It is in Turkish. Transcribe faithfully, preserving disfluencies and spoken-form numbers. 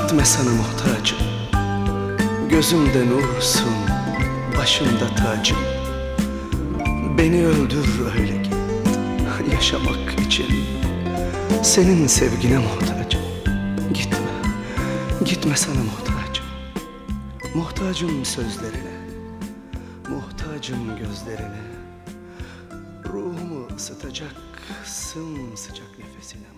Gitme sana muhtacım. Gözümde nursun, başımda tacım. Beni öldür öyle git, yaşamak için senin sevgine muhtacım. Gitme, gitme sana muhtacım. Muhtacım sözlerine, muhtacım gözlerine. Ruhumu ısıtacak sımsıcak nefesine